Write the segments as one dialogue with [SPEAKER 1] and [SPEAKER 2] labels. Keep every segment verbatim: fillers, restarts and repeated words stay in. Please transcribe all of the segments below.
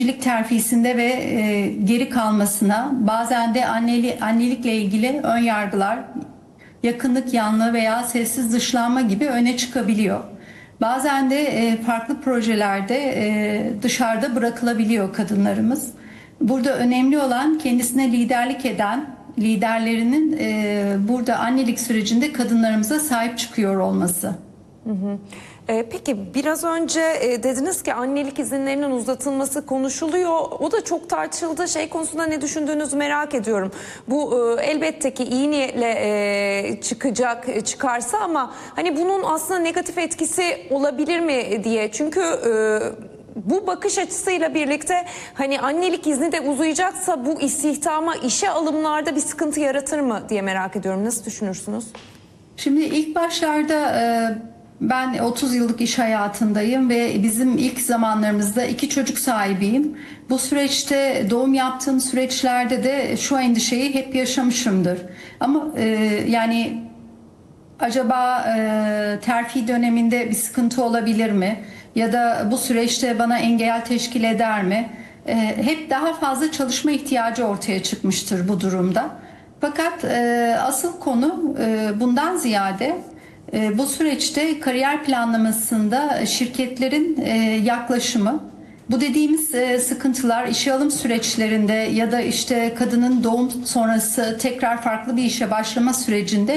[SPEAKER 1] Annelik terfisinde ve e, geri kalmasına, bazen de anneli, annelikle ilgili ön yargılar, yakınlık yanlığı veya sessiz dışlanma gibi öne çıkabiliyor. Bazen de e, farklı projelerde e, dışarıda bırakılabiliyor kadınlarımız. Burada önemli olan kendisine liderlik eden liderlerinin e, burada annelik sürecinde kadınlarımıza sahip çıkıyor olması.
[SPEAKER 2] Hı hı. Ee, peki biraz önce e, dediniz ki annelik izinlerinin uzatılması konuşuluyor. O da çok tartışıldı. Şey konusunda ne düşündüğünüzü merak ediyorum. Bu e, elbette ki iyi niyetle e, çıkacak, e, çıkarsa ama hani bunun aslında negatif etkisi olabilir mi diye. Çünkü e, bu bakış açısıyla birlikte hani annelik izni de uzayacaksa bu istihdama, işe alımlarda bir sıkıntı yaratır mı diye merak ediyorum. Nasıl düşünürsünüz?
[SPEAKER 1] Şimdi ilk başlarda e, ben otuz yıllık iş hayatındayım ve bizim ilk zamanlarımızda iki çocuk sahibiyim. Bu süreçte doğum yaptığım süreçlerde de şu endişeyi hep yaşamışımdır. Ama e, yani acaba e, terfi döneminde bir sıkıntı olabilir mi? Ya da bu süreçte bana engel teşkil eder mi? E, hep daha fazla çalışma ihtiyacı ortaya çıkmıştır bu durumda. Fakat e, asıl konu e, bundan ziyade e, bu süreçte kariyer planlamasında şirketlerin e, yaklaşımı. Bu dediğimiz e, sıkıntılar işe alım süreçlerinde ya da işte kadının doğum sonrası tekrar farklı bir işe başlama sürecinde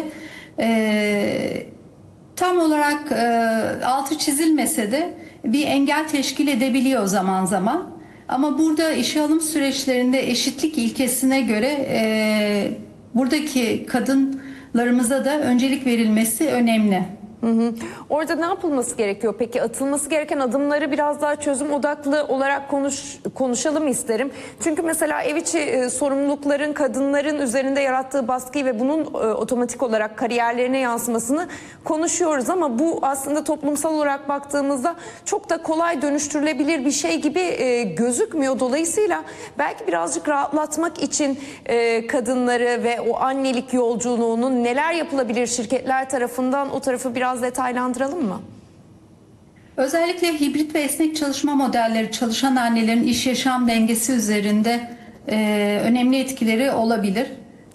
[SPEAKER 1] e, tam olarak e, altı çizilmese de bir engel teşkil edebiliyor zaman zaman. Ama burada işe alım süreçlerinde eşitlik ilkesine göre e, buradaki kadınlarımıza da öncelik verilmesi önemli.
[SPEAKER 2] Hı hı. Orada ne yapılması gerekiyor? Peki atılması gereken adımları biraz daha çözüm odaklı olarak konuş, konuşalım isterim. Çünkü mesela ev içi e, sorumlulukların kadınların üzerinde yarattığı baskıyı ve bunun e, otomatik olarak kariyerlerine yansımasını konuşuyoruz. Ama bu aslında toplumsal olarak baktığımızda çok da kolay dönüştürülebilir bir şey gibi e, gözükmüyor. Dolayısıyla belki birazcık rahatlatmak için e, kadınları ve o annelik yolculuğunun neler yapılabilir şirketler tarafından o tarafı biraz detaylandıralım mı?
[SPEAKER 1] Özellikle hibrit ve esnek çalışma modelleri çalışan annelerin iş yaşam dengesi üzerinde e, önemli etkileri olabilir.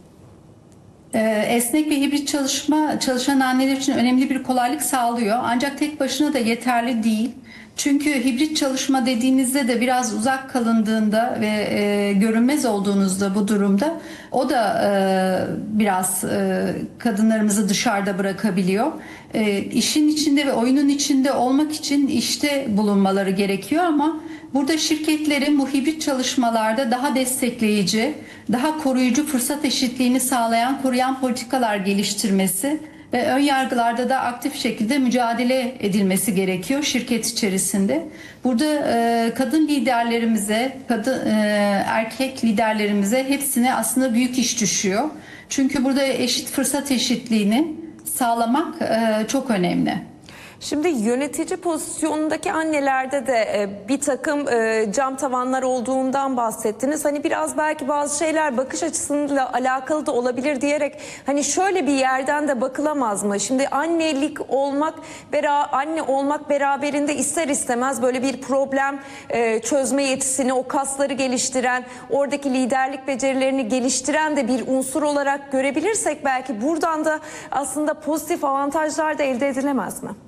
[SPEAKER 1] E, esnek ve hibrit çalışma çalışan anneler için önemli bir kolaylık sağlıyor. Ancak tek başına da yeterli değil. Çünkü hibrit çalışma dediğinizde de biraz uzak kalındığında ve e, görünmez olduğunuzda bu durumda o da e, biraz e, kadınlarımızı dışarıda bırakabiliyor. E, işin içinde ve oyunun içinde olmak için işte bulunmaları gerekiyor ama burada şirketlerin bu hibrit çalışmalarda daha destekleyici, daha koruyucu fırsat eşitliğini sağlayan, koruyan politikalar geliştirmesi ve ön yargılarda da aktif şekilde mücadele edilmesi gerekiyor şirket içerisinde. Burada e, kadın liderlerimize, kadın e, erkek liderlerimize hepsine aslında büyük iş düşüyor. Çünkü burada eşit fırsat eşitliğini sağlamak e, çok önemli.
[SPEAKER 2] Şimdi yönetici pozisyonundaki annelerde de e, bir takım e, cam tavanlar olduğundan bahsettiniz. Hani biraz belki bazı şeyler bakış açısıyla alakalı da olabilir diyerek hani şöyle bir yerden de bakılamaz mı? Şimdi annelik olmak, anne olmak beraberinde ister istemez böyle bir problem e, çözme yetisini, o kasları geliştiren, oradaki liderlik becerilerini geliştiren de bir unsur olarak görebilirsek belki buradan da aslında pozitif avantajlar da elde edilemez mi?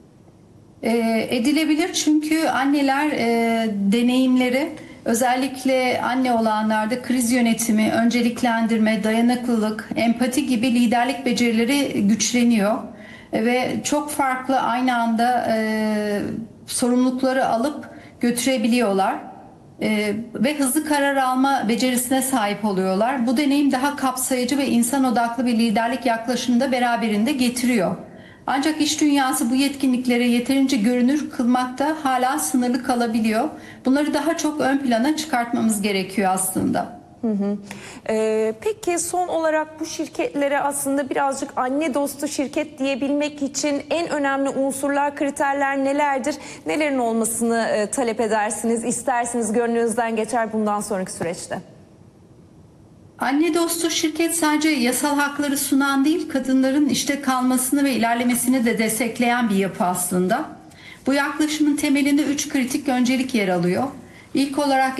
[SPEAKER 1] Edilebilir çünkü anneler e, deneyimleri özellikle anne olanlarda kriz yönetimi, önceliklendirme, dayanıklılık, empati gibi liderlik becerileri güçleniyor ve çok farklı aynı anda e, sorumlulukları alıp götürebiliyorlar e, ve hızlı karar alma becerisine sahip oluyorlar. Bu deneyim daha kapsayıcı ve insan odaklı bir liderlik yaklaşımını da beraberinde getiriyor. Ancak iş dünyası bu yetkinliklere yeterince görünür kılmakta hala sınırlı kalabiliyor. Bunları daha çok ön plana çıkartmamız gerekiyor aslında.
[SPEAKER 2] Hı hı. Ee, peki son olarak bu şirketlere aslında birazcık anne dostu şirket diyebilmek için en önemli unsurlar, kriterler nelerdir? Nelerin olmasını e, talep edersiniz, istersiniz, gönlünüzden geçer bundan sonraki süreçte?
[SPEAKER 1] Anne dostu şirket sadece yasal hakları sunan değil, kadınların işte kalmasını ve ilerlemesini de destekleyen bir yapı aslında. Bu yaklaşımın temelinde üç kritik öncelik yer alıyor. İlk olarak